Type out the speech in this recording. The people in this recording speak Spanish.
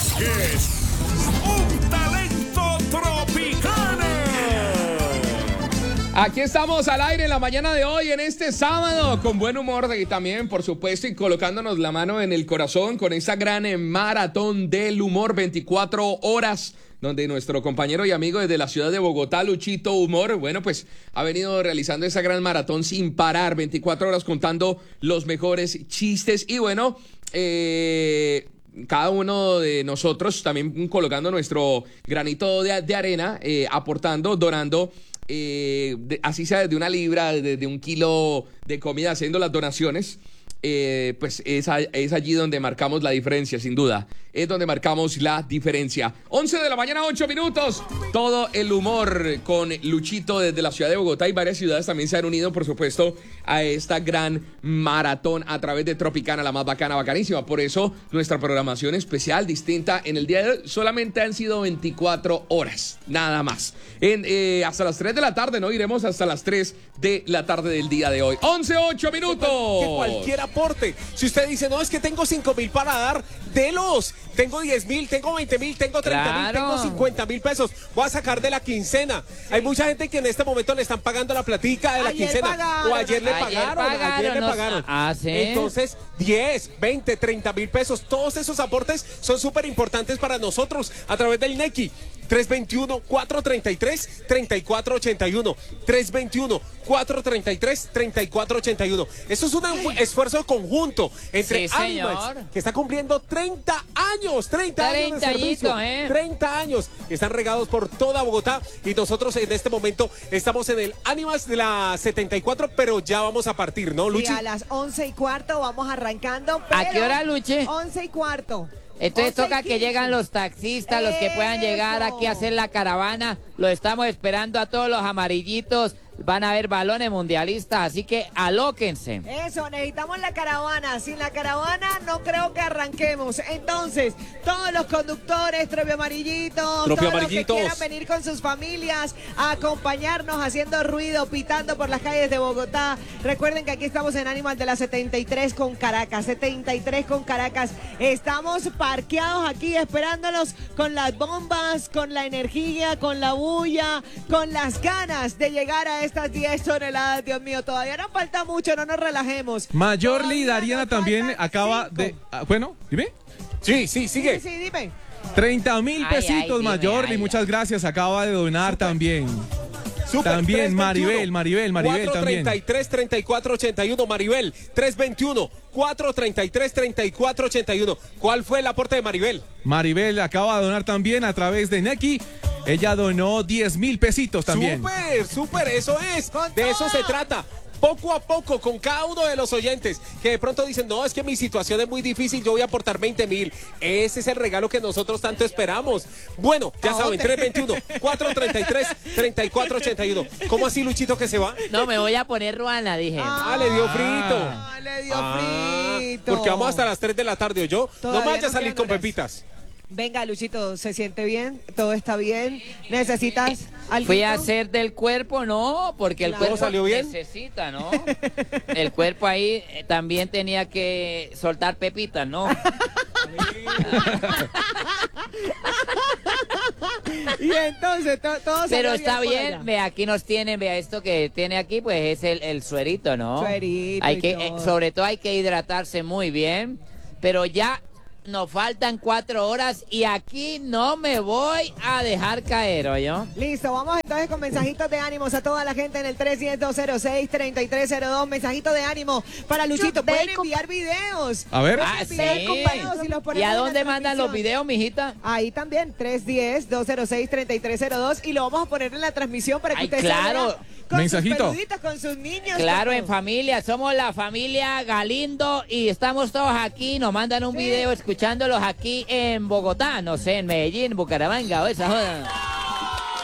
Vázquez, un talento tropicano. Aquí estamos al aire en la mañana de hoy, en este sábado, con buen humor y también, por supuesto, y colocándonos la mano en el corazón con esta gran maratón del humor, 24 horas, donde nuestro compañero y amigo desde la ciudad de Bogotá, Luchito Humor, bueno, pues ha venido realizando esa gran maratón sin parar, 24 horas contando los mejores chistes y bueno, cada uno de nosotros también colocando nuestro granito de arena, aportando, donando, así sea de una libra, de un kilo de comida, haciendo las donaciones. Pues es allí donde marcamos la diferencia, sin duda. Es donde marcamos la diferencia. 11 de la mañana, 8 minutos. Todo el humor con Luchito desde la ciudad de Bogotá y varias ciudades también se han unido, por supuesto, a esta gran maratón a través de Tropicana, la más bacana, bacanísima. Por eso nuestra programación especial, distinta en el día de hoy, solamente han sido 24 horas, nada más. Hasta las 3 de la tarde, ¿no? Iremos hasta las 3 de la tarde del día de hoy. 11, 8 minutos. Que cualquier aporte. Si usted dice, no, es que tengo 5,000 para dar, delos. Tengo 10,000, tengo 20,000, tengo 30,000, tengo 50,000 pesos. Voy a sacar de la quincena. Hay mucha gente que en este momento le están pagando la platica de la quincena. O ayer le pagaron. ¿Sí? Entonces, 10, 20, 30,000 pesos. Todos esos aportes son súper importantes para nosotros a través del NECI. 321-433-3481. 321-433-3481. Eso es un esfuerzo conjunto entre Animals, que está cumpliendo 30 años. 30 años de servicio. 30 años. Están regados por toda Bogotá y nosotros en este momento estamos en el Animals de la 74, pero ya vamos a partir, ¿no, Luchi? Sí, a las 11:15 vamos arrancando. ¿A qué hora, Luchi? 11:15. Entonces toca que llegan los taxistas, los que puedan llegar aquí a hacer la caravana. Lo estamos esperando a todos los amarillitos. Van a haber balones mundialistas, así que alóquense. Eso, necesitamos la caravana. Sin la caravana no creo que arranquemos. Entonces, todos los conductores, Tropio Amarillitos, todos los que quieran venir con sus familias a acompañarnos haciendo ruido, pitando por las calles de Bogotá. Recuerden que aquí estamos en Animal de la 73 con Caracas. 73 con Caracas. Estamos parqueados aquí esperándolos con las bombas, con la energía, con la bulla, con las ganas de llegar a estas 10 toneladas, Dios mío, todavía nos falta mucho, no nos relajemos. Mayorly Dariana también acaba de... bueno, dime. Sí, sigue. Sí, dime. 30,000 pesitos, Mayorly, muchas gracias, acaba de donar también. También Maribel también. 433-3481, Maribel, 321-433-3481. ¿Cuál fue el aporte de Maribel? Maribel acaba de donar también a través de NECI. Ella donó 10,000 pesitos también. Súper, eso es. De eso se trata. Poco a poco, con cada uno de los oyentes que de pronto dicen, no, es que mi situación es muy difícil, yo voy a aportar 20,000. Ese es el regalo que nosotros tanto esperamos. Bueno, ya saben, 321-433-3481. ¿Cómo así, Luchito, que se va? No, me voy a poner ruana, dije. Le dio frito. Le dio frito. Porque vamos hasta las 3 de la tarde, ¿oyó? No me vaya a salir con horas. pepitas. Venga, Luchito, ¿se siente bien? ¿Todo está bien? ¿Necesitas algo? Fui a hacer del cuerpo, no, porque el cuerpo salió bien. Necesita, ¿no? El cuerpo ahí también tenía que soltar pepitas, ¿no? Y entonces todo pero está por bien, allá. vea, aquí nos tienen, vea, esto que tiene aquí, pues es el suerito, ¿no? Suerito hay y que, todo. sobre todo hay que hidratarse muy bien, pero ya nos faltan 4 horas y aquí no me voy a dejar caer, ¿oyó? Listo, vamos entonces con mensajitos de ánimos a toda la gente en el 310-206-3302. Mensajito de ánimo para Luchito. Pueden enviar videos. A ver. Sí. ¿Y a dónde mandan los videos, mijita? Ahí también, 310-206-3302. Y lo vamos a poner en la transmisión para que ustedes claro. con Mensajito. sus peluditos, con sus niños. Claro, con en todo. familia, somos la familia Galindo y estamos todos aquí, nos mandan un video escuchándolos aquí en Bogotá, no sé, en Medellín, Bucaramanga o esa joda.